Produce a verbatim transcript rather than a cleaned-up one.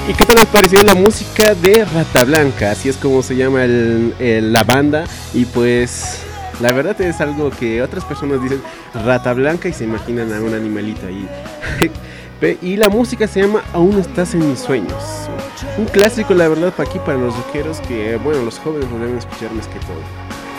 ¿Y qué tal les pareció la música de Rata Blanca? Así es como se llama el, el, la banda. Y pues la verdad es algo que otras personas dicen Rata Blanca y se imaginan a un animalito ahí. Y la música se llama Aún estás en mis sueños. Un clásico, la verdad, para aquí, para los rockeros, que bueno, los jóvenes lo deben escuchar más que todo.